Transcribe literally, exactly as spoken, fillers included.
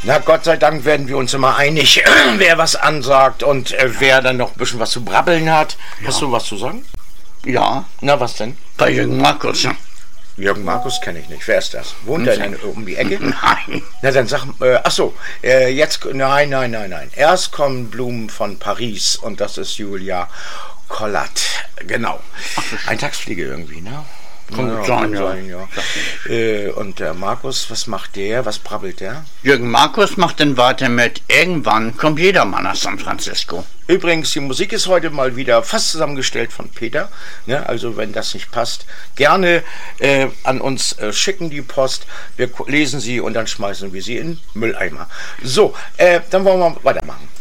Na, Gott sei Dank werden wir uns immer einig, wer was ansagt und äh, wer dann noch ein bisschen was zu brabbeln hat. Ja. Hast du was zu sagen? Ja. Na, was denn? Bei Jürgen Markus. Ne? Jürgen Markus kenne ich nicht. Wer ist das? Wohnt er denn um die Ecke? Nein. Na, dann sag, äh, ach so, äh, jetzt, nein, nein, nein, nein. Erst kommen Blumen von Paris und das ist Julia Collat. Genau. Eintagsfliege irgendwie, ne? Kann ja, sein, ja. sein, ja. Äh, und der Markus, was macht der? Was brabbelt der? Jürgen Markus macht dann weiter mit Irgendwann kommt jedermann nach San Francisco. Übrigens, die Musik ist heute mal wieder fast zusammengestellt von Peter. Ne? Also wenn das nicht passt, gerne äh, an uns äh, schicken die Post. Wir lesen sie und dann schmeißen wir sie in den Mülleimer. So, äh, dann wollen wir weitermachen.